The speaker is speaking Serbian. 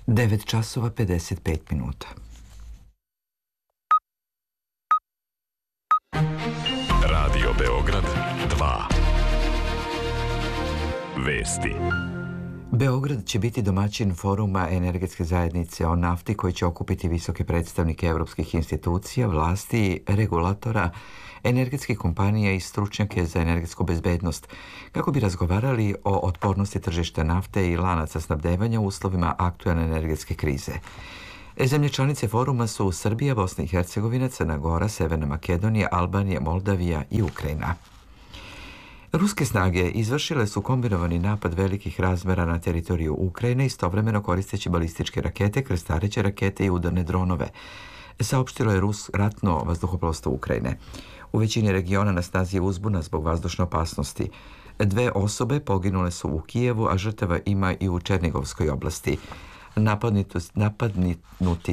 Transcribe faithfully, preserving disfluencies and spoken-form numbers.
devet časova pedeset pet minuta. Radio Beograd dva. Vesti. Beograd će biti domaćin foruma energetske zajednice o nafti koji će okupiti visoke predstavnike evropskih institucija, vlasti, regulatora, energetskih kompanija i stručnjake za energetsku bezbednost, kako bi razgovarali o otpornosti tržišta nafte i lanaca snabdevanja u uslovima aktuelne energetske krize. Zemlje članice foruma su Srbija, Bosna i Hercegovina, Crna Gora, Severna Makedonija, Albanija, Moldavija i Ukrajina. Ruske snage izvršile su kombinovani napad velikih razmera na teritoriju Ukrajine, istovremeno koristeći balističke rakete, krstareće rakete i udarne dronove, saopštilo je Rus ratno vazduhoplovstvo Ukrajine. U većini regiona na snazi je uzbuna zbog vazdušne opasnosti. Dve osobe poginule su u Kijevu, a žrtava ima i u Černigovskoj oblasti. Napadnuti